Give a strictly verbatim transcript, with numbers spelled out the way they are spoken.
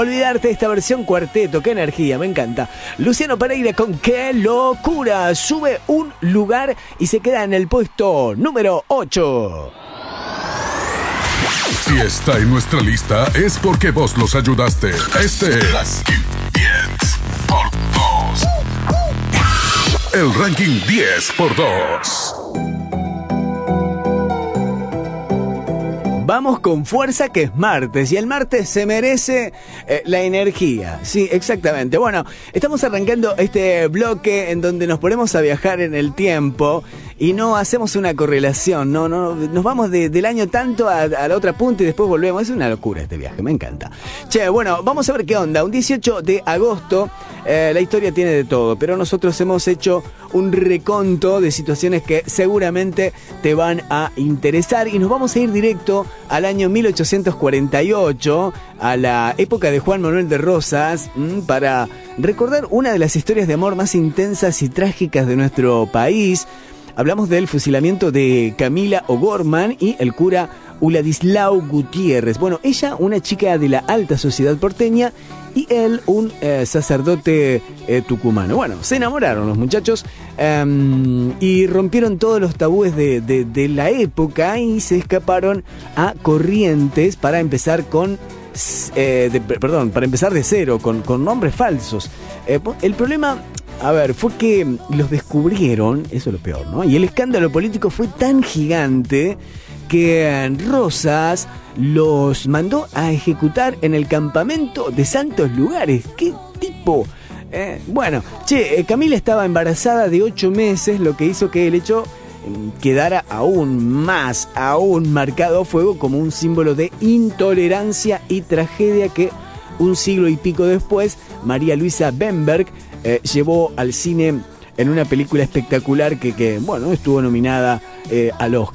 Olvidarte de esta versión cuarteto, qué energía, me encanta. Luciano Pereira con Qué locura, sube un lugar y se queda en el puesto número ocho. Si está en nuestra lista es porque vos los ayudaste. Este es diez por dos. El ranking diez por dos. Vamos con fuerza, que es martes, y el martes se merece eh, la energía. Sí, exactamente. Bueno, estamos arrancando este bloque en donde nos ponemos a viajar en el tiempo y no hacemos una correlación, no, no, nos vamos de, del año tanto a, a la otra punta y después volvemos. Es una locura este viaje, me encanta. Che, bueno, vamos a ver qué onda. Un dieciocho de agosto, eh, la historia tiene de todo, pero nosotros hemos hecho un reconto de situaciones que seguramente te van a interesar y nos vamos a ir directo al año mil ochocientos cuarenta y ocho, a la época de Juan Manuel de Rosas, mmm, para recordar una de las historias de amor más intensas y trágicas de nuestro país. Hablamos del fusilamiento de Camila O'Gorman y el cura Uladislao Gutiérrez. Bueno, ella, una chica de la alta sociedad porteña, y él, un eh, sacerdote eh, tucumano. Bueno, se enamoraron los muchachos um, y rompieron todos los tabúes de, de, de la época y se escaparon a Corrientes para empezar con... Eh, de, perdón, para empezar de cero, con, con nombres falsos. Eh, el problema... A ver, fue que los descubrieron, eso es lo peor, ¿no? Y el escándalo político fue tan gigante que Rosas los mandó a ejecutar en el campamento de Santos Lugares. ¿Qué tipo? Eh, bueno, che, eh, Camila estaba embarazada de ocho meses, lo que hizo que el hecho quedara aún más, aún marcado a fuego como un símbolo de intolerancia y tragedia que un siglo y pico después, María Luisa Bemberg Eh, llevó al cine en una película espectacular que, que bueno, estuvo nominada eh, al Oscar.